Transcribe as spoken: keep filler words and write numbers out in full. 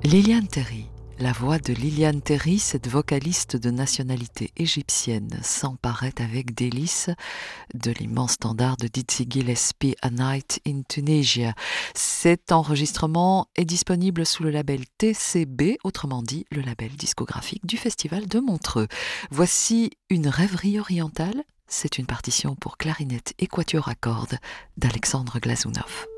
Liliane Terry. La voix de Liliane Terry, cette vocaliste de nationalité égyptienne, s'emparait avec délice de l'immense standard de Dizzy Gillespie, A Night in Tunisia. Cet enregistrement est disponible sous le label T C B, autrement dit le label discographique du Festival de Montreux. Voici une rêverie orientale. C'est une partition pour clarinette et quatuor à cordes d'Alexandre Glazunov.